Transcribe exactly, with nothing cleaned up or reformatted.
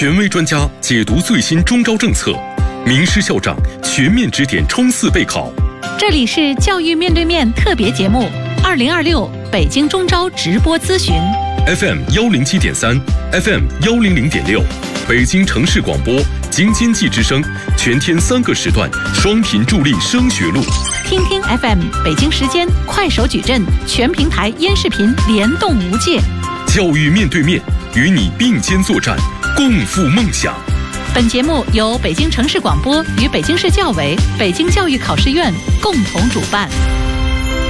权威专家解读最新中招政策，名师校长全面指点冲刺备考。 这里是教育面对面特别节目，二零二六北京中招直播咨询 F M 幺零七点三 ，F M 幺零零点六，北京城市广播京津冀之声，全天三个时段，双频助力升学路。 听听 F M 北京时间，快手矩阵，全平台音视频联动无界。 教育面对面，与你并肩作战，共赴梦想。 本节目由北京城市广播与北京市教委、北京教育考试院共同主办。